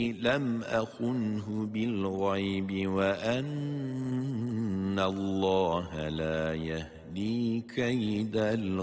لم أخنه بالغيب وأن الله لا يهدي كيد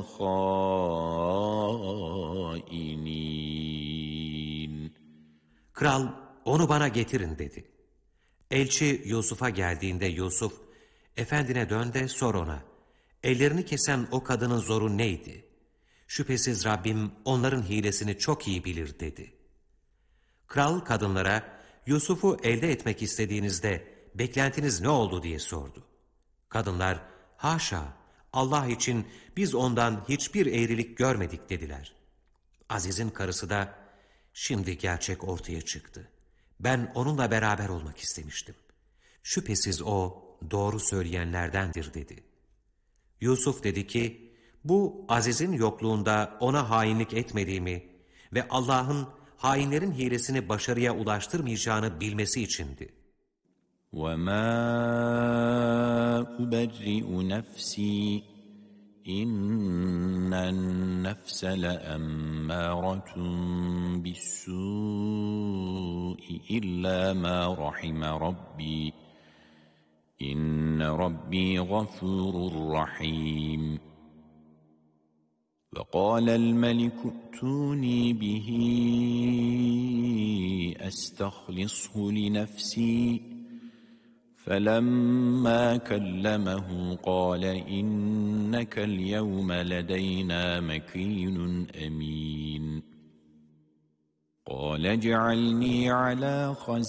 الخائنين. Kral, onu bana getirin dedi. Elçi Yusuf'a geldiğinde Yusuf, efendine dön de sor ona, ellerini kesen o kadının zoru neydi? Şüphesiz Rabbim onların hilesini çok iyi bilir dedi. Kral kadınlara, Yusuf'u elde etmek istediğinizde beklentiniz ne oldu diye sordu. Kadınlar, haşa, Allah için biz ondan hiçbir eğrilik görmedik dediler. Aziz'in karısı da, şimdi gerçek ortaya çıktı. Ben onunla beraber olmak istemiştim. Şüphesiz o doğru söyleyenlerdendir dedi. Yusuf dedi ki, bu Aziz'in yokluğunda ona hainlik etmediğimi ve Allah'ın hainlerin hilesini başarıya ulaştırmayacağını bilmesi içindi. وَمَا أُبَرِّئُ نَفْسِي إِنَّ النَّفْسَ لَأَمَّارَةٌ بِالسُّوءِ إِلَّا مَا رَحِمَ رَبِّي إِنَّ رَبِّي غَفُورٌ رَحِيمٌ. وَقَالَ الْمَلِكُ ائْتُونِي بِهِ أَسْتَخْلِصْهُ لِنَفْسِي فَلَمَّا كَلَّمَهُ قَالَ إِنَّكَ الْيَوْمَ لَدَيْنَا مَكِينٌ أَمِينٌ. قَالَ اجْعَلْنِي عَلَى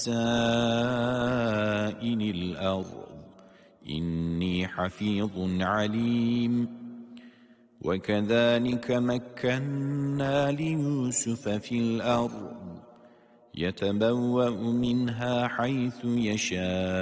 خَزَائِنِ الْأَرْضِ إِنِّي حَفِيظٌ عَلِيمٌ. وَكَذَلِكَ مَكَّنَّا لِيُوسُفَ فِي الْأَرْضِ يَتَبَوَّأُ مِنْهَا حَيْثُ يَشَاءُ